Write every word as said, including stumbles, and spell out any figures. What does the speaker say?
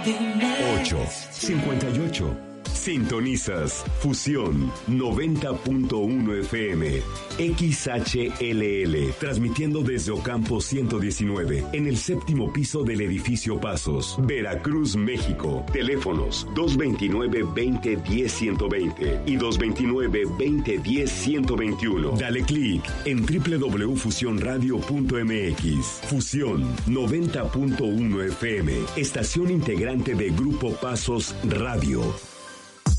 ocho cincuenta y ocho. Sintonizas Fusión noventa punto uno F M, X H L L, transmitiendo desde Ocampo ciento diecinueve, en el séptimo piso del edificio Pasos, Veracruz, México. Teléfonos dos veintinueve, veinte, diez, ciento veinte y dos veintinueve, veinte, diez, ciento veintiuno. Dale clic en doble u doble u doble u punto fusión radio punto m x. Fusión noventa punto uno F M, estación integrante de Grupo Pasos Radio.